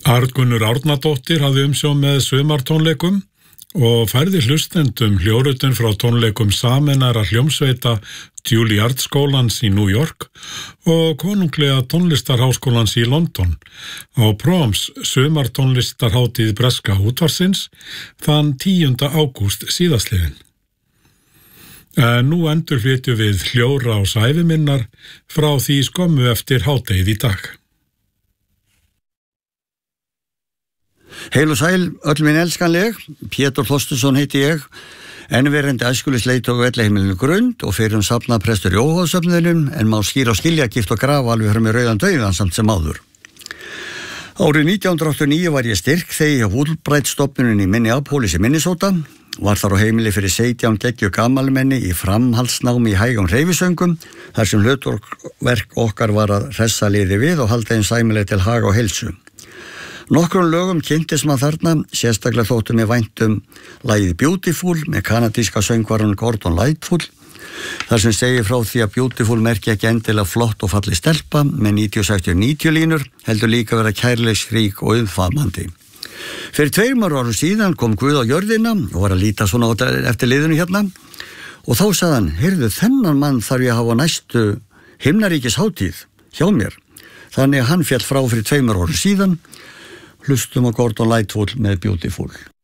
Arngunnur Árnadóttir hafði umsjón með sumartónleikum og færði hlustendum hljóritun frá tónleikum sameinara hljómsveita Juilliard skólans í New York og konunglega tónlistarháskólans í London á Proms sumartónlistarhátíð breska útvarpsins þann 10. ágúst síðastliðinn. Nú endurflytjum við hljóðrás æviminnar frá því skömmu eftir hádegið í dag. Heil og sæl, öll minn elskanleg, Pétur Þorsteinsson heiti ég, enverandi æskulisleiðtogi á Elliheimilinu Grund og fyrrum safnaprestur í Óháðsöfnuðinum en má skýra og skilja gift og grafa alveg hörum í rauðan dauðan samt sem áður. Árið 1989 var ég styrk þegar hjá Fulbright-stofnunin í Minneapolis í Minnesota, var þar á heimili fyrir 17 geggju gamalmenni í framhaldsnámi í hægum hreyfisöngum, þar sem hlutverk okkar var að hressa liði við og halda þeim sæmileg til haga og heilsu. Nokkrum lögum kynntist maður þarna, sérstaklega þóttu mér vænt lagið Beautiful með kanadíska söngvarann Gordon Lightfoot, þar sem segir frá því að Beautiful merki ekki endilega flott og falli stelpa með 90-60-90 línur, heldur líka vera kærleiksrík og umfamandi. Fyrir 2 árum síðan kom Guð á jörðina og var að líta svona eftir liðinu hérna og þá sagði hann, heyrðu, þennan mann þarf ég að hafa næstu himnaríkishátíð hjá mér. Þannig að hann féll frá fyrir 2 árum síðan. Hlustum á Gordon Lightfoot með Beautiful.